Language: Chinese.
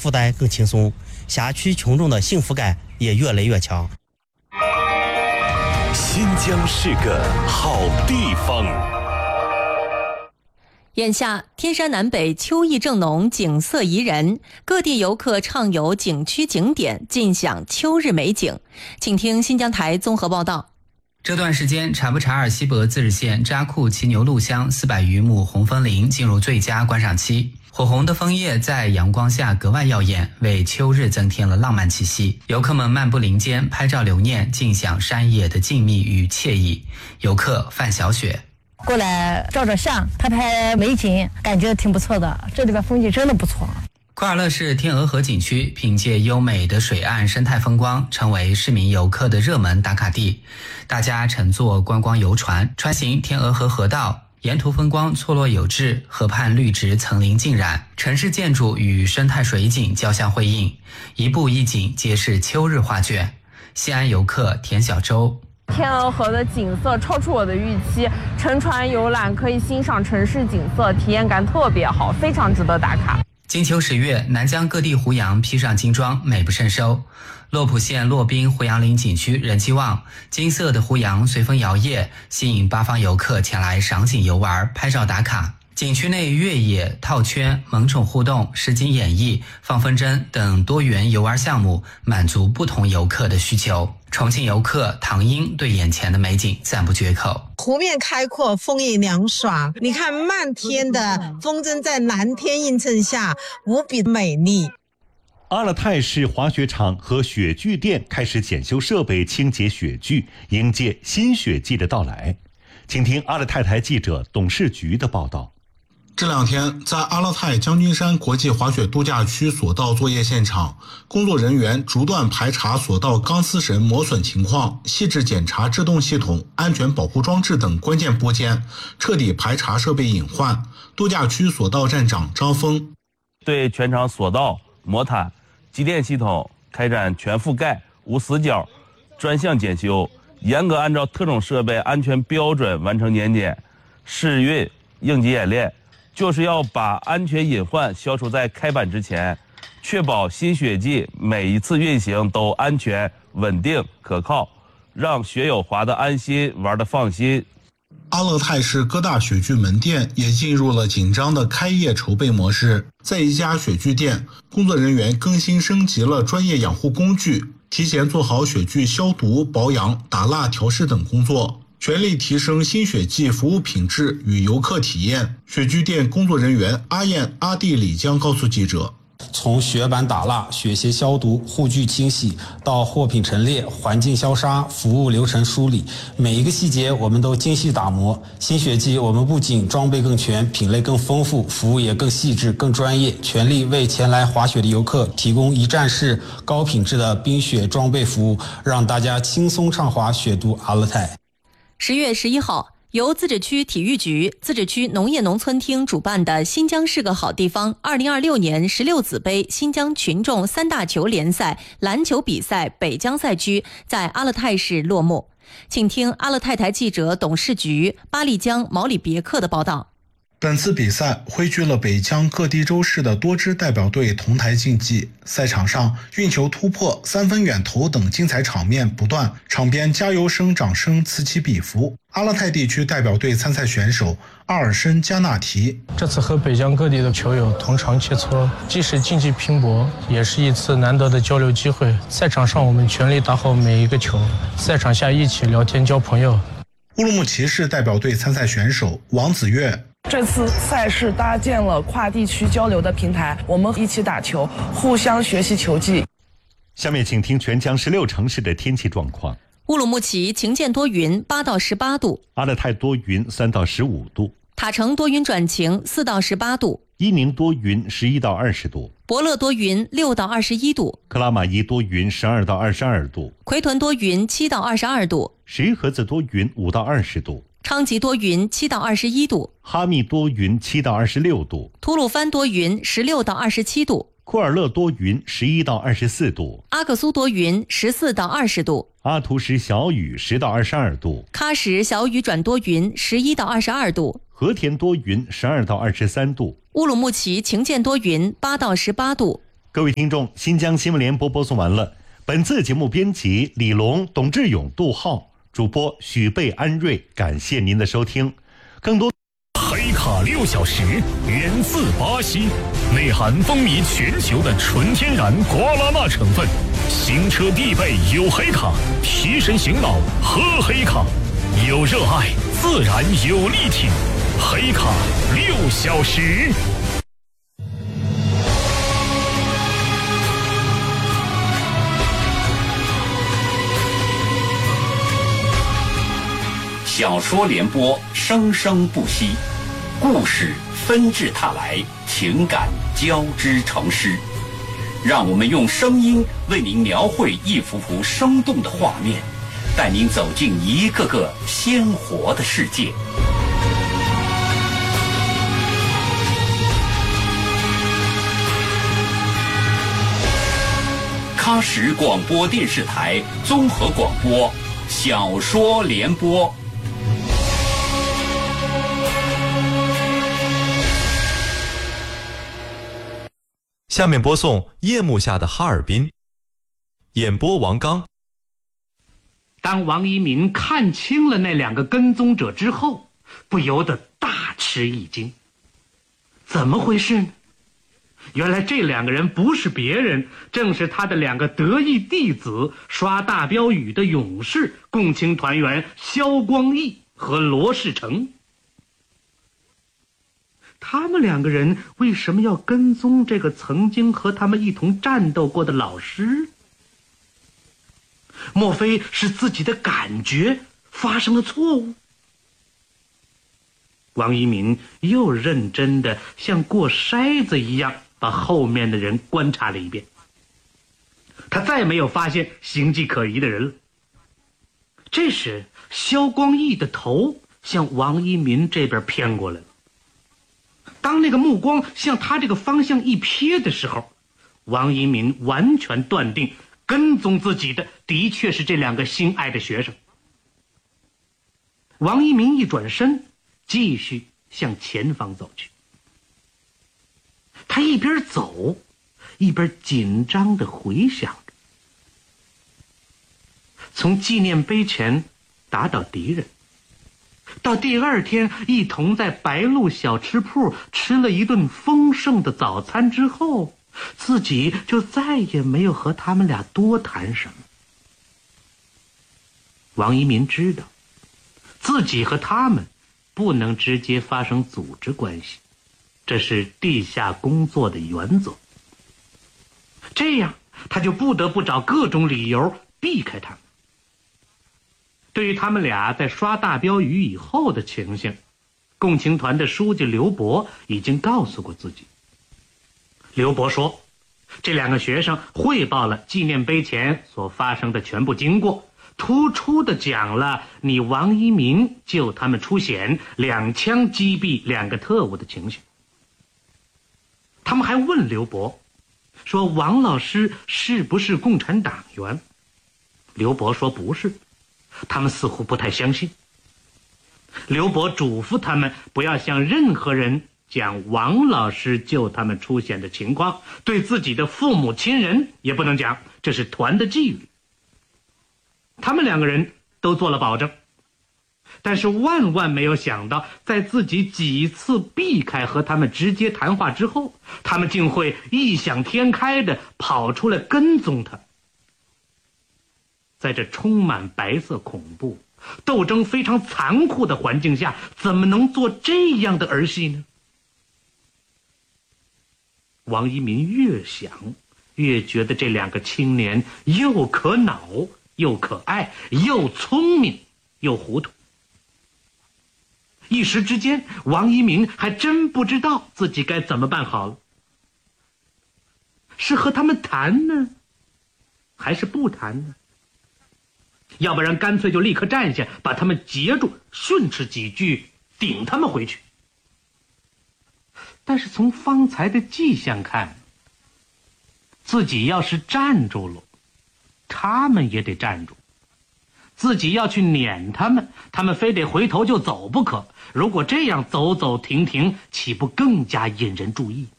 负担更轻松，辖区群众的幸福感也越来越强。 新疆是个好地方。 眼下天山南北秋意正浓，景色宜人，各地游客畅游景区景点，尽享秋日美景。请听新疆台综合报道。 这段时间，察布查尔西博自治县扎库骑牛路乡400余亩红枫林进入最佳观赏期，火红的枫叶在阳光下格外耀眼，为秋日增添了浪漫气息。游客们漫步林间，拍照留念，尽享山野的静谧与惬意。游客范小雪过来照照相，拍拍美景，感觉挺不错的。这里边风景真的不错。 库尔勒市天鹅河景区凭借优美的水岸生态风光，成为市民游客的热门打卡地。大家乘坐观光游船，穿行天鹅河河道，沿途风光错落有致，河畔绿植层林尽染，城市建筑与生态水景交相辉映，一步一景皆是秋日画卷。西安游客田小周。 天鹅河的景色超出我的预期，乘船游览可以欣赏城市景色，体验感特别好，非常值得打卡。 金秋10月，南疆各地胡杨披上金装，美不胜收。洛浦县洛宾胡杨林景区人气旺，金色的胡杨随风摇曳，吸引八方游客前来赏景游玩、拍照打卡。景区内越野、套圈、萌宠互动、实景演绎、放风筝等多元游玩项目，满足不同游客的需求。重庆游客唐英对眼前的美景赞不绝口。 湖面开阔，风意凉爽，你看漫天的风筝在蓝天映衬下无比美丽。 阿勒泰市滑雪场和雪具店开始检修设备，清洁雪具，迎接新雪季的到来。请听阿勒泰台记者董世菊的报道。 这两天，在阿勒泰将军山国际滑雪度假区索道作业现场，工作人员逐段排查索道钢丝绳磨损情况，细致检查制动系统、安全保护装置等关键部件，彻底排查设备隐患。度假区索道站长张峰对全场索道、魔毯、机电系统开展全覆盖、无死角专项检修，严格按照特种设备安全标准完成年检、试运、应急演练，就是要把安全隐患消除在开板之前，确保新雪季每一次运行都安全、稳定、可靠，让雪友滑得安心、玩得放心。 阿勒泰市各大雪具门店也进入了紧张的开业筹备模式。在一家雪具店，工作人员更新升级了专业养护工具，提前做好雪具消毒、保养、打蜡、调试等工作，全力提升新雪季服务品质与游客体验。雪具店工作人员阿燕、阿弟李江告诉记者， 从雪板打蜡、雪鞋消毒、护具清洗到货品陈列、环境消杀、服务流程梳理，每一个细节我们都精细打磨。新雪季我们不仅装备更全、品类更丰富，服务也更细致、更专业，全力为前来滑雪的游客提供一站式高品质的冰雪装备服务，让大家轻松畅滑雪都阿勒泰。 10月11号，由自治区体育局、自治区农业农村厅主办的新疆是个好地方2026年16子杯新疆群众三大球联赛篮球比赛北疆赛区在阿勒泰市落幕。请听阿勒泰台记者董世菊、巴丽江毛里别克的报道。 本次比赛汇聚了北疆各地州市的多支代表队同台竞技，赛场上运球突破、三分远投等精彩场面不断，场边加油声、掌声此起彼伏。阿勒泰地区代表队参赛选手阿尔申加纳提， 这次和北疆各地的球友同场切磋，既是竞技拼搏，也是一次难得的交流机会。赛场上我们全力打好每一个球，赛场下一起聊天交朋友。 乌鲁木齐市代表队参赛选手王子月， 这次赛事搭建了跨地区交流的平台，我们一起打球，互相学习球技。 下面请听全疆16城市的天气状况。 乌鲁木齐晴间多云8到18度， 阿勒泰多云3到15度， 塔城多云转晴4到18度， 伊宁多云11到20度， 博乐多云6到21度， 克拉玛依多云12到22度， 奎屯多云7到22度， 什叶河子多云5到20度， 昌吉多云7到21度， 哈密多云7到26度， 吐鲁番多云16到27度， 库尔勒多云11到24度， 阿克苏多云14到20度， 阿图什小雨10到22度， 喀什小雨转多云11到22度， 和田多云12到23度， 乌鲁木齐晴间多云8到18度， 各位听众，新疆新闻联播播送完了。本次节目编辑李龙、董志勇、杜浩，主播许贝、安瑞，感谢您的收听。更多黑卡6小时源自巴西，内含风靡全球的纯天然瓜拉纳成分，行车必备有黑卡，提神醒脑喝黑卡，有热爱自然有力挺，黑卡6小时。 小说联播，生生不息，故事纷至沓来，情感交织成诗。让我们用声音为您描绘一幅幅生动的画面，带您走进一个个鲜活的世界。喀什广播电视台综合广播，小说联播。 下面播送《夜幕下的哈尔滨》，演播王刚。 当王一民看清了那2个跟踪者之后，不由得大吃一惊。怎么回事呢？原来这2个人不是别人，正是他的2个得意弟子，刷大标语的勇士共青团员肖光义和罗世成。他们2个人为什么要跟踪这个曾经和他们一同战斗过的老师？莫非是自己的感觉发生了错误？王一民又认真的像过筛子一样把后面的人观察了一遍，他再没有发现形迹可疑的人了。这时肖光义的头向王一民这边偏过来了，当那个目光向他这个方向一瞥的时候，王一民完全断定跟踪自己的的确是这2个心爱的学生。王一民一转身，继续向前方走去。他一边走一边紧张地回想着，从纪念碑前打倒敌人，到第2天一同在白鹿小吃铺吃了一顿丰盛的早餐之后，自己就再也没有和他们俩多谈什么。王一民知道自己和他们不能直接发生组织关系，这是地下工作的原则。这样他就不得不找各种理由避开他们。对于他们俩在刷大标语以后的情形，共青团的书记刘伯已经告诉过自己。刘伯说，这2个学生汇报了纪念碑前所发生的全部经过，突出地讲了你王一民救他们出险，2枪击毙2个特务的情形。他们还问刘伯说，王老师是不是共产党员？刘伯说不是，他们似乎不太相信。刘伯嘱咐他们不要向任何人讲王老师救他们出险的情况，对自己的父母亲人也不能讲，这是团的纪律。他们2个人都做了保证，但是万万没有想到，在自己几次避开和他们直接谈话之后，他们竟会异想天开地跑出来跟踪他。在这充满白色恐怖、斗争非常残酷的环境下，怎么能做这样的儿戏呢？王一民越想越觉得这2个青年又可恼又可爱，又聪明又糊涂。一时之间，王一民还真不知道自己该怎么办好了。是和他们谈呢，还是不谈呢？要不然干脆就立刻站下，把他们截住，训斥几句，顶他们回去。但是从方才的迹象看，自己要是站住了，他们也得站住。自己要去撵他们，他们非得回头就走不可。如果这样走走停停，岂不更加引人注意？